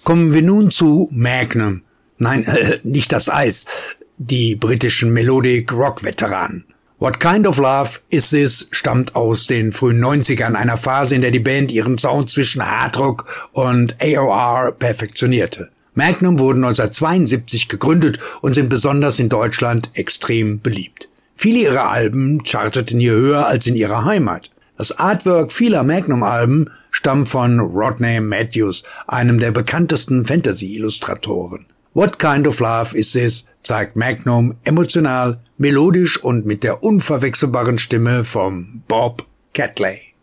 Kommen wir nun zu Magnum. Nein, nicht das Eis. Die britischen Melodic-Rock-Veteranen. What Kind of Love Is This stammt aus den frühen 90ern, einer Phase, in der die Band ihren Sound zwischen Hardrock und AOR perfektionierte. Magnum wurden 1972 gegründet und sind besonders in Deutschland extrem beliebt. Viele ihrer Alben charteten hier höher als in ihrer Heimat. Das Artwork vieler Magnum-Alben stammt von Rodney Matthews, einem der bekanntesten Fantasy-Illustratoren. What Kind of Love Is This zeigt Magnum emotional, melodisch und mit der unverwechselbaren Stimme von Bob Catley.